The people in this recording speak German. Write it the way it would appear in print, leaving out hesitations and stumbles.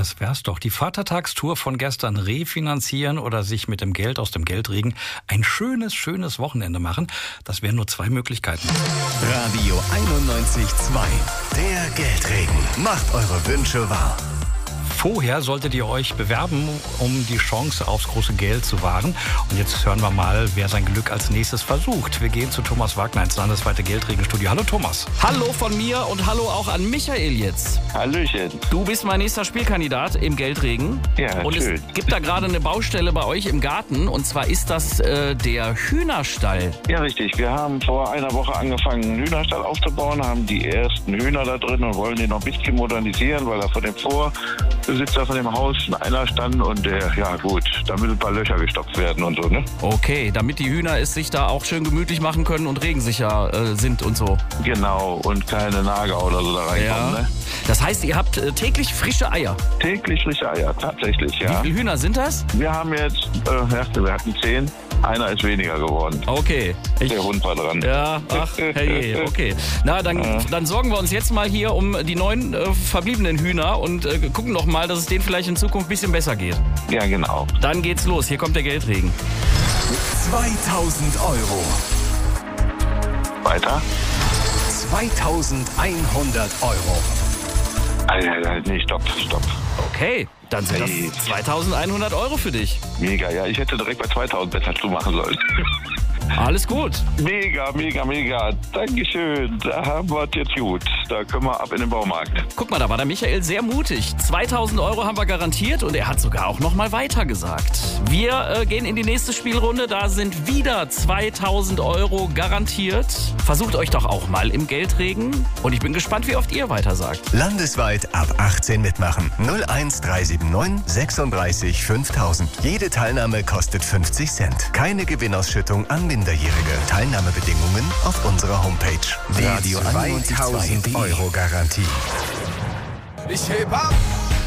das wär's doch. Die Vatertagstour von gestern refinanzieren oder sich mit dem Geld aus dem Geldregen ein schönes Wochenende machen. Das wären nur zwei Möglichkeiten. Radio 91.2. Der Geldregen. Macht eure Wünsche wahr. Vorher solltet ihr euch bewerben, um die Chance aufs große Geld zu wahren. Und jetzt hören wir mal, wer sein Glück als nächstes versucht. Wir gehen zu Thomas Wagner ins landesweite Geldregenstudio. Hallo Thomas. Hallo von mir und hallo auch an Michael jetzt. Hallöchen. Du bist mein nächster Spielkandidat im Geldregen. Ja, und schön. Es gibt da gerade eine Baustelle bei euch im Garten. Und zwar ist das der Hühnerstall. Ja, richtig. Wir haben vor einer Woche angefangen, einen Hühnerstall aufzubauen, haben die ersten Hühner da drin und wollen den noch ein bisschen modernisieren, weil er von dem Vorbesitzer von dem Haus einer stand und da müssen ein paar Löcher gestopft werden und so, ne? Okay, damit die Hühner es sich da auch schön gemütlich machen können und regensicher sind und so. Genau, und keine Nager oder so da reinkommen, ne? Das heißt, ihr habt täglich frische Eier. Täglich frische Eier, tatsächlich, ja. Wie viele Hühner sind das? Wir haben jetzt, wir hatten 10. Einer ist weniger geworden. Okay. Der Hund war dran. Ja, ach, herrje, okay. Na, dann sorgen wir uns jetzt mal hier um die 9 verbliebenen Hühner und gucken noch mal, dass es denen vielleicht in Zukunft ein bisschen besser geht. Ja, genau. Dann geht's los. Hier kommt der Geldregen. 2.000 Euro. Weiter? 2.100 Euro. Nee, stopp. Okay, dann sind das 2.100 Euro für dich. Mega, ja. Ich hätte direkt bei 2.000 besser zumachen sollen. Alles gut. Mega. Dankeschön. Da haben wir es jetzt gut. Da können wir ab in den Baumarkt. Guck mal, da war der Michael sehr mutig. 2.000 Euro haben wir garantiert und er hat sogar auch noch mal weiter gesagt. Wir gehen in die nächste Spielrunde. Da sind wieder 2.000 Euro garantiert. Versucht euch doch auch mal im Geldregen. Und ich bin gespannt, wie oft ihr weiter sagt. Landesweit ab 18 mitmachen. 01379 36 5000. Jede Teilnahme kostet 50 Cent. Keine Gewinnausschüttung an Minderjährige. Teilnahmebedingungen auf unserer Homepage. Radio 91.2 Euro Garantie. Ich heb ab!